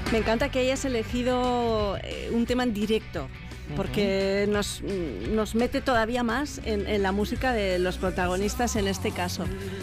Me encanta que hayas elegido un tema en directo, porque nos mete todavía más en la música de los protagonistas en este caso.